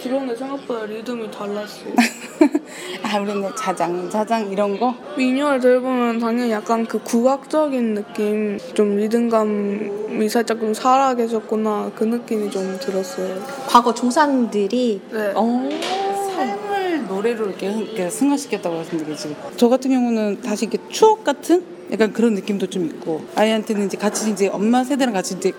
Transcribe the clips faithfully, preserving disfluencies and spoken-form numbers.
들었는데 생각보다 리듬이 달랐어. 아, 우리는 자장, 자장 이런 거? 민요를 들어보면 당연히 약간 그 국악적인 느낌, 좀 리듬감이 살짝 좀 살아계셨구나 그 느낌이 좀 들었어요. 과거 조상들이 네. 어. 삶을 노래로 이렇게, 이렇게 승화시켰다고 말씀드리지. 저 같은 경우는 다시 이렇게 추억 같은 약간 그런 느낌도 좀 있고, 아이한테는 이제 같이 이제 엄마 세대랑 같이 이제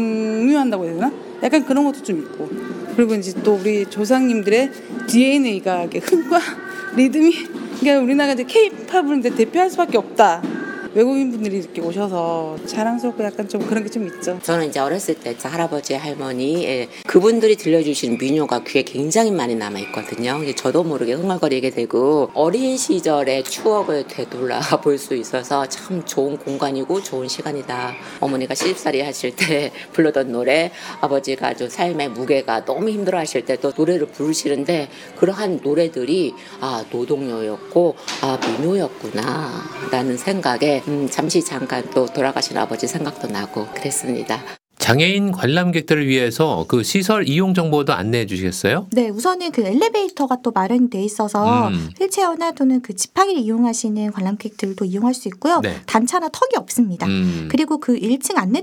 공유한다고 해야 되나? 약간 그런 것도 좀 있고. 그리고 이제 또 우리 조상님들의 디엔에이가 이렇게 흥과 리듬이, 그러니까 우리나라가 이제 K-팝을 이제 대표할 수밖에 없다. 외국인 분들이 이렇게 오셔서 자랑스럽고 약간 좀 그런 게 좀 있죠. 저는 이제 어렸을 때 할아버지, 할머니, 예, 그분들이 들려주신 민요가 귀에 굉장히 많이 남아있거든요. 저도 모르게 흥얼거리게 되고 어린 시절의 추억을 되돌아 볼 수 있어서 참 좋은 공간이고 좋은 시간이다. 어머니가 시집살이 하실 때 불렀던 노래, 아버지가 아주 삶의 무게가 너무 힘들어 하실 때 또 노래를 부르시는데 그러한 노래들이 아 노동요였고 아 민요였구나 라는 생각에 음, 잠시 잠깐 또 돌아가신 아버지 생각도 나고 그랬습니다. 장애인 관람객들을 위해서 그 시설 이용 정보도 안내해 주시겠어요? 네, 우선은 그 엘리베이터가 또 마련이 돼 있어서 음. 휠체어나 또는 그 지팡이를 이용하시는 관람객들도 이용할 수 있고요. 네. 단차나 턱이 없습니다. 음. 그리고 그 일 층 안내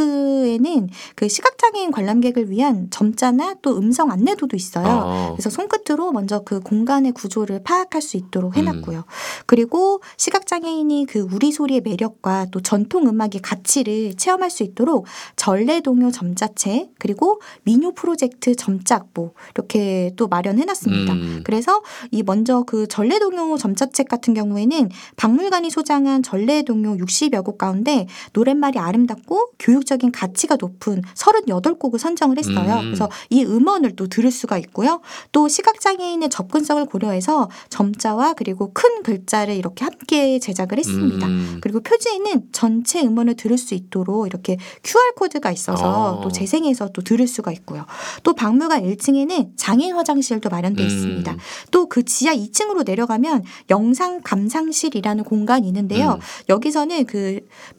데스크에는 그 시각장애인 관람객을 위한 점자나 또 음성 안내도도 있어요. 어. 그래서 손끝으로 먼저 그 공간의 구조를 파악할 수 있도록 해놨고요. 음. 그리고 시각장애인이 그 우리 소리의 매력과 또 전통 음악의 가치를 체험할 수 있도록 전래동요 점자책 그리고 민요 프로젝트 점자악보 이렇게 또 마련해놨습니다. 음. 그래서 이 먼저 그 전래동요 점자책 같은 경우에는 박물관이 소장한 전래동요 육십여 곡 가운데 노랫말이 아름답고 교육적인 가치가 높은 서른여덟 곡을 선정을 했어요. 음. 그래서 이 음원을 또 들을 수가 있고요. 또 시각장애인의 접근성을 고려해서 점자와 그리고 큰 글자를 이렇게 함께 제작을 했습니다. 음. 그리고 표지에는 전체 음원을 들을 수 있도록 이렇게 큐알코드가 있어서 어. 또 재생해서 또 들을 수가 있고요. 또 박물관 일 층에는 장애인 화장실도 마련되어 음. 있습니다. 또 그 지하 이 층으로 내려가면 영상 감상실이라는 공간이 있는데요. 음. 여기서는 그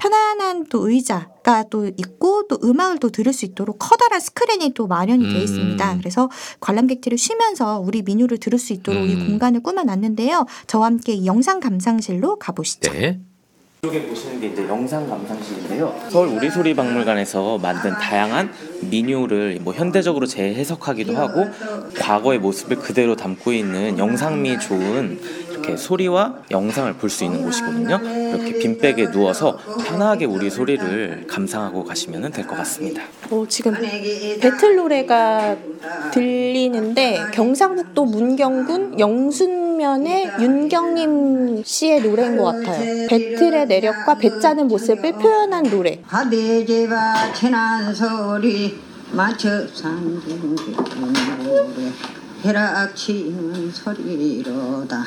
편안한 또 의자가 또 있고 또 음악을 또 들을 수 있도록 커다란 스크린이 또 마련이 되어 있습니다. 음. 그래서 관람객들이 쉬면서 우리 민요를 들을 수 있도록 음. 이 공간을 꾸며놨는데요. 저와 함께 이 영상 감상실로 가보시죠. 네. 이쪽에 보시는 게 이제 영상 감상실인데요. 서울 우리소리박물관에서 만든 다양한 민요를 뭐 현대적으로 재해석하기도 하고 과거의 모습을 그대로 담고 있는 영상미 좋은 이렇게 소리와 영상을 볼 수 있는 곳이거든요. 이렇게 빈백에 누워서 편하게 우리 소리를 감상하고 가시면 될 것 같습니다. 어, 지금 배틀 노래가 들리는데 경상북도 문경군 영순면의 윤경림 씨의 노래인 것 같아요. 배틀의 내력과 배짜는 모습을 표현한 노래. 가대제와 친한 소리 맞춰 삼긴 노래 해락치는 소리로다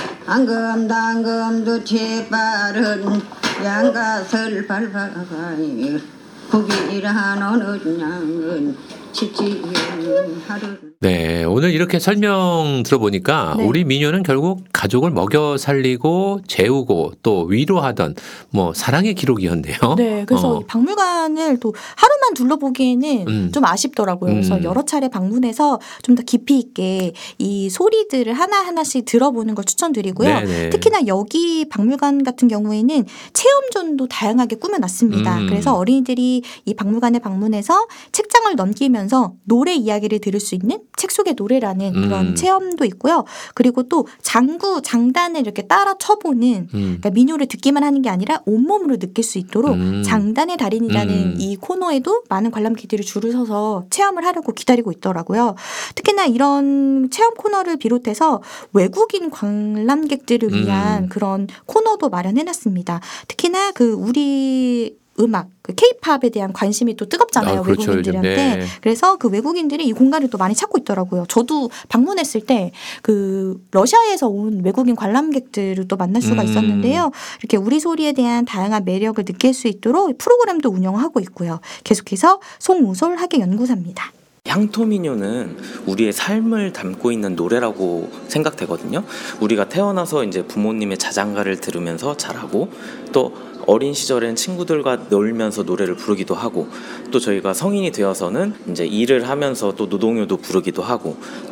앙금당금도 재빠른 양가설 밟아가며 구기란 어느 양은 칩지는 하루. 네, 오늘 이렇게 설명 들어보니까 네. 우리 민요는 결국 가족을 먹여 살리고 재우고 또 위로하던 뭐 사랑의 기록이었네요. 네, 그래서 어. 박물관을 또 하루만 둘러보기에는 음. 좀 아쉽더라고요. 음. 그래서 여러 차례 방문해서 좀 더 깊이 있게 이 소리들을 하나하나씩 들어보는 걸 추천드리고요. 네네. 특히나 여기 박물관 같은 경우에는 체험존도 다양하게 꾸며놨습니다. 음. 그래서 어린이들이 이 박물관에 방문해서 책장을 넘기면서 노래 이야기를 들을 수 있는 책 속의 노래라는 그런 음. 체험도 있고요. 그리고 또 장구, 장단을 이렇게 따라 쳐보는 음. 그러니까 민요를 듣기만 하는 게 아니라 온몸으로 느낄 수 있도록 음. 장단의 달인이라는 음. 이 코너에도 많은 관람객들이 줄을 서서 체험을 하려고 기다리고 있더라고요. 특히나 이런 체험 코너를 비롯해서 외국인 관람객들을 위한 음. 그런 코너도 마련해놨습니다. 특히나 그 우리 음악, 그 K-팝에 대한 관심이 또 뜨겁잖아요. 아, 그렇죠, 외국인들한테. 네. 그래서 그 외국인들이 이 공간을 또 많이 찾고 있더라고요. 저도 방문했을 때 그 러시아에서 온 외국인 관람객들을 또 만날 수가 음. 있었는데요. 이렇게 우리 소리에 대한 다양한 매력을 느낄 수 있도록 프로그램도 운영하고 있고요. 계속해서 송우솔 학예연구사입니다. 향토민요는 우리의 삶을 담고 있는 노래라고 생각되거든요. 우리가 태어나서 이제 부모님의 자장가를 들으면서 자라고 또 어린 시절엔 친구들과 놀면서 노래를 부르기도 하고 또 저희가 성인이 되어서는 이제 일을 하면서 또 노동요도 부르기도 하고